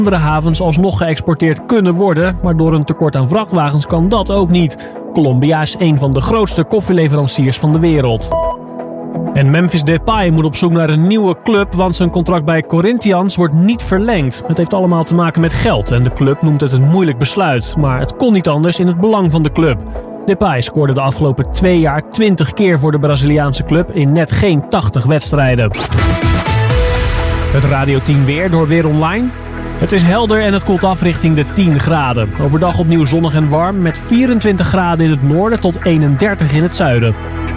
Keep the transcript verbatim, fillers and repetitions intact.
andere havens alsnog geëxporteerd kunnen worden, maar door een tekort aan vrachtwagens kan dat ook niet. Colombia is een van de grootste koffieleveranciers van de wereld. En Memphis Depay moet op zoek naar een nieuwe club, want zijn contract bij Corinthians wordt niet verlengd. Het heeft allemaal te maken met geld en de club noemt het een moeilijk besluit. Maar het kon niet anders in het belang van de club. Depay scoorde de afgelopen twee jaar twintig keer voor de Braziliaanse club in net geen tachtig wedstrijden. Het Radio tien weer door Weer Online. Het is helder en het koelt af richting de tien graden. Overdag opnieuw zonnig en warm met vierentwintig graden in het noorden tot eenendertig in het zuiden.